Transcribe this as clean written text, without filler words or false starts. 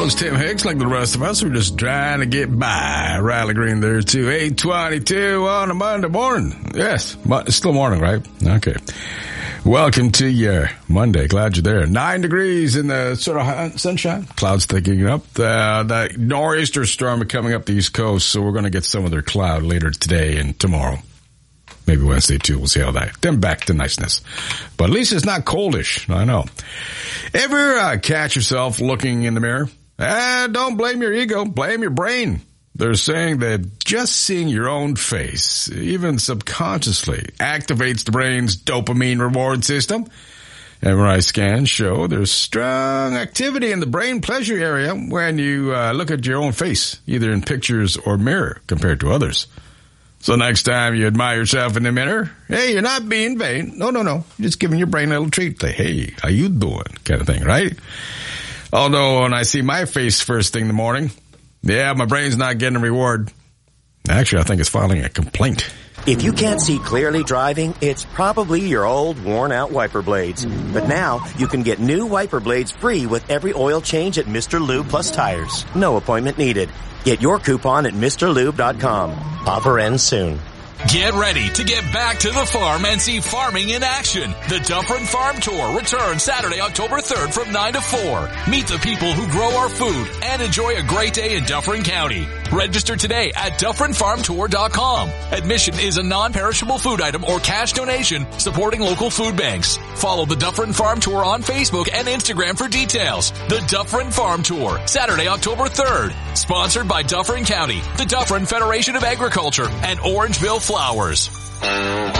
knows Tim Hicks, like the rest of us, we're just trying to get by. Riley Green there too. 8:22 on a Monday morning. Yes, it's still morning, right? Okay. Welcome to your Monday. Glad you're there. 9 degrees in the sort of sunshine. Clouds thickening up. The nor'easter storm coming up the East Coast, so we're going to get some of their cloud later today and tomorrow. Maybe Wednesday too. We'll see how that. Then back to niceness. But at least it's not coldish. I know. Ever catch yourself looking in the mirror? Don't blame your ego. Blame your brain. They're saying that just seeing your own face, even subconsciously, activates the brain's dopamine reward system. MRI scans show there's strong activity in the brain pleasure area when you look at your own face, either in pictures or mirror, compared to others. So next time you admire yourself in the mirror, hey, you're not being vain. No. You're just giving your brain a little treat. Like, hey, how you doing? Kind of thing, right? Although when I see my face first thing in the morning, yeah, my brain's not getting a reward. Actually, I think it's filing a complaint. If you can't see clearly driving, it's probably your old, worn-out wiper blades. But now, you can get new wiper blades free with every oil change at Mr. Lube Plus Tires. No appointment needed. Get your coupon at MrLube.com. Offer ends soon. Get ready to get back to the farm and see farming in action. The Dufferin Farm Tour returns Saturday, October 3rd from 9 to 4. Meet the people who grow our food and enjoy a great day in Dufferin County. Register today at DufferinFarmTour.com. Admission is a non-perishable food item or cash donation supporting local food banks. Follow the Dufferin Farm Tour on Facebook and Instagram for details. The Dufferin Farm Tour, Saturday, October 3rd. Sponsored by Dufferin County, the Dufferin Federation of Agriculture, and Orangeville Flowers.